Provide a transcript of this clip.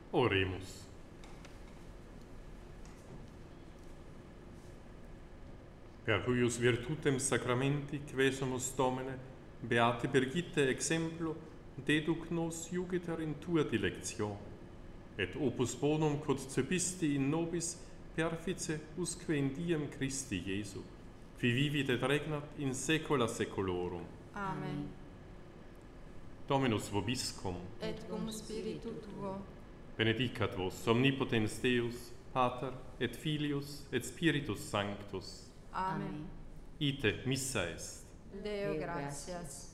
Oremus. Per huius virtutem sacramenti quesumus Domine, beate Birgitte exemplo, deduc nos iugiter in tua dilectio, et opus bonum quod cebisti in nobis perfice usque in diem Christi Jesu, qui vivit et regnat in saecula saeculorum. Amen. Dominus vobiscum, Et cum spiritu tuo, benedicat vos omnipotens Deus, Pater, et Filius, et Spiritus Sanctus. Amen. Ite missa est. Deo gratias.